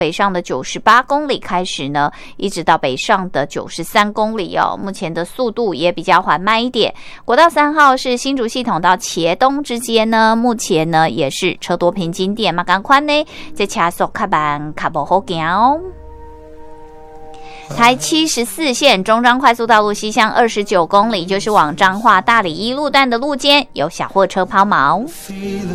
北上的98公里开始呢，一直到北上的93公里哦，目前的速度也比较缓慢一点。国道3号是新竹系统到茄东之间呢，目前呢也是车多平景点嘛，赶快呢这车速较慢，较不好行哦。台74线中彰快速道路西向29公里，就是往彰化大里一路段的路肩有小货车抛锚。